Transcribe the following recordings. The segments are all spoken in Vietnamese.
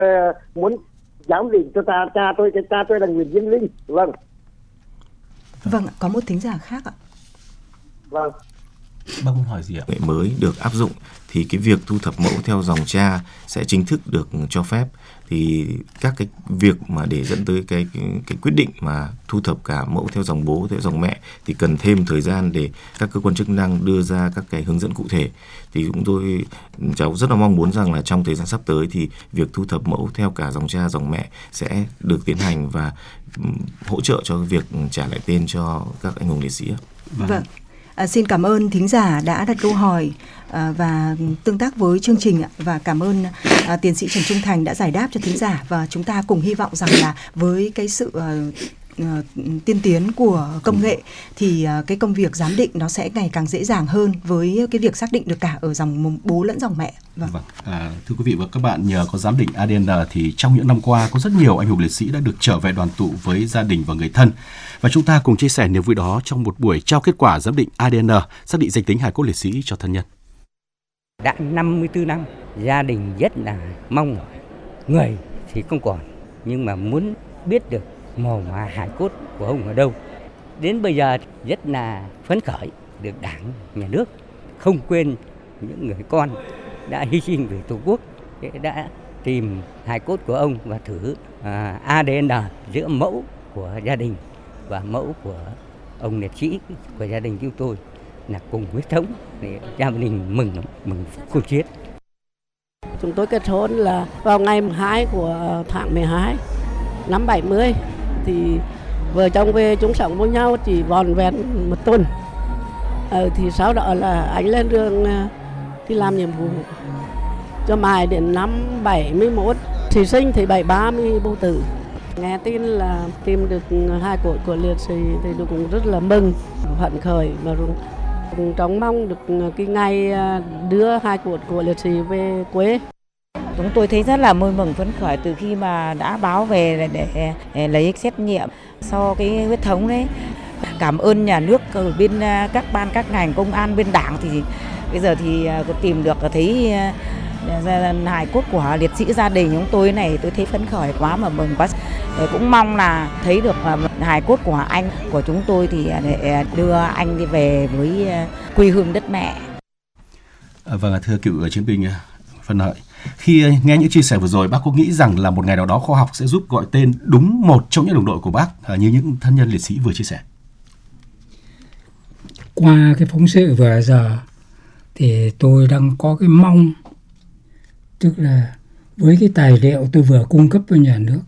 muốn giám định cho cha tôi là Nguyễn Văn Linh. Vâng. Vâng, có một thính giả khác ạ. Vâng. Bác muốn hỏi gì ạ? Mới được áp dụng thì cái việc thu thập mẫu theo dòng cha sẽ chính thức được cho phép. Thì các cái việc mà để dẫn tới cái quyết định mà thu thập cả mẫu theo dòng bố, theo dòng mẹ thì cần thêm thời gian để các cơ quan chức năng đưa ra các cái hướng dẫn cụ thể. Thì cháu rất là mong muốn rằng là trong thời gian sắp tới thì việc thu thập mẫu theo cả dòng cha, dòng mẹ sẽ được tiến hành và hỗ trợ cho việc trả lại tên cho các anh hùng liệt sĩ. Vâng. Xin cảm ơn thính giả đã đặt câu hỏi và tương tác với chương trình, và cảm ơn tiến sĩ Trần Trung Thành đã giải đáp cho thính giả, và chúng ta cùng hy vọng rằng là với cái sự tiên tiến của công nghệ thì cái công việc giám định nó sẽ ngày càng dễ dàng hơn với cái việc xác định được cả ở dòng bố lẫn dòng mẹ. Vâng. Thưa quý vị và các bạn, nhờ có giám định ADN thì trong những năm qua có rất nhiều anh hùng liệt sĩ đã được trở về đoàn tụ với gia đình và người thân. Và chúng ta cùng chia sẻ niềm vui đó trong một buổi trao kết quả giám định ADN xác định danh tính hài cốt liệt sĩ cho thân nhân. Đã 54 năm, gia đình rất là mong người thì không còn, nhưng mà muốn biết được mồ mà hài cốt của ông ở đâu. Đến bây giờ rất là phấn khởi được Đảng, Nhà nước không quên những người con đã hy sinh vì Tổ quốc, đã tìm hài cốt của ông và thử ADN giữa mẫu của gia đình và mẫu của ông liệt sĩ của gia đình chúng tôi là cùng huyết thống để gia đình mừng khôn xiết. Chúng tôi kết hôn là vào ngày 2 của tháng 12 năm 70, thì vợ chồng về chung sống với nhau chỉ vòn vẹn một tuần. Thì sau đó là anh lên đường đi làm nhiệm vụ cho mãi đến năm 71 thì sinh thì 73 mới bầu tử. Nghe tin là tìm được hài cốt của liệt sĩ thì cũng rất là mừng, phấn khởi, mà cũng trông mong được cái ngày đưa hài cốt của liệt sĩ về quê. Chúng tôi thấy rất là vui mừng phấn khởi từ khi mà đã báo về để lấy xét nghiệm sau cái huyết thống đấy. Cảm ơn nhà nước ở bên các ban các ngành, công an, bên Đảng, thì bây giờ thì tìm được thấy hài cốt của liệt sĩ gia đình chúng tôi này, tôi thấy phấn khởi quá mà mừng quá. Cũng mong là thấy được hài cốt của anh của chúng tôi thì để đưa anh đi về với quê hương đất mẹ. Vâng, thưa cựu chiến binh Phân Hợi, khi nghe những chia sẻ vừa rồi, bác có nghĩ rằng là một ngày nào đó khoa học sẽ giúp gọi tên đúng một trong những đồng đội của bác như những thân nhân liệt sĩ vừa chia sẻ? Qua cái phóng sự vừa giờ thì tôi đang có cái mong, tức là với cái tài liệu tôi vừa cung cấp với nhà nước,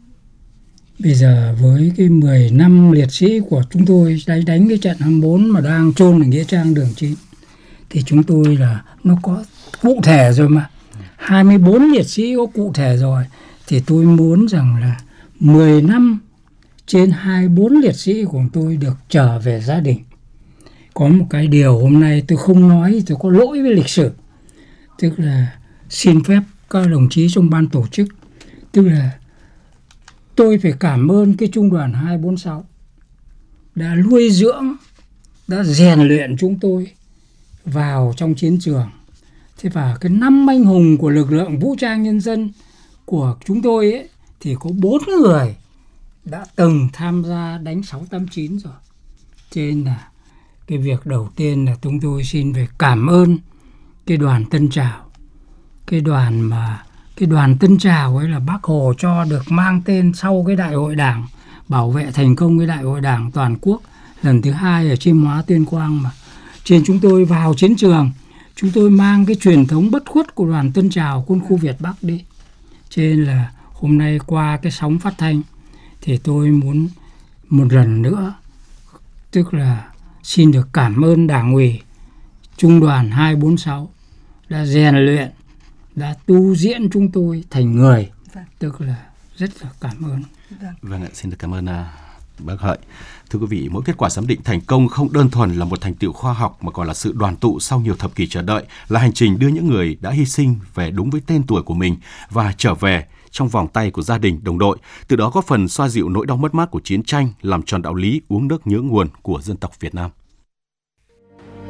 bây giờ với cái 10 năm liệt sĩ của chúng tôi đánh cái trận 24 mà đang chôn ở nghĩa trang đường 9, thì chúng tôi là nó có cụ thể rồi mà. 24 liệt sĩ có cụ thể rồi, thì tôi muốn rằng là 10 năm trên 24 liệt sĩ của tôi được trở về gia đình. Có một cái điều hôm nay tôi không nói, tôi có lỗi với lịch sử, tức là xin phép các đồng chí trong ban tổ chức, tức là tôi phải cảm ơn cái trung đoàn 246 đã nuôi dưỡng, đã rèn luyện chúng tôi vào trong chiến trường. Thế và cái 5 anh hùng của lực lượng vũ trang nhân dân của chúng tôi ấy, thì có 4 người đã từng tham gia đánh 689 rồi. Cho nên là cái việc đầu tiên là chúng tôi xin phải cảm ơn cái đoàn Tân Trào. Cái đoàn Tân Trào ấy là Bác Hồ cho được mang tên sau cái đại hội Đảng, bảo vệ thành công cái đại hội Đảng toàn quốc lần thứ 2 ở Chiêm Hóa, Tuyên Quang mà. Trên chúng tôi vào chiến trường, chúng tôi mang cái truyền thống bất khuất của đoàn Tân Trào quân khu Việt Bắc đi. Cho nên là hôm nay qua cái sóng phát thanh thì tôi muốn một lần nữa, tức là xin được cảm ơn Đảng ủy Trung đoàn 246 đã rèn luyện, đã tu diễn chúng tôi thành người. Tức là rất là cảm ơn. Vâng ạ, xin được cảm ơn bác Hợi. Thưa quý vị, mỗi kết quả giám định thành công không đơn thuần là một thành tựu khoa học mà còn là sự đoàn tụ sau nhiều thập kỷ chờ đợi, là hành trình đưa những người đã hy sinh về đúng với tên tuổi của mình và trở về trong vòng tay của gia đình, đồng đội, từ đó góp phần xoa dịu nỗi đau mất mát của chiến tranh, làm tròn đạo lý uống nước nhớ nguồn của dân tộc Việt Nam.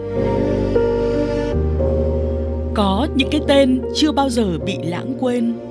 Có những cái tên chưa bao giờ bị lãng quên.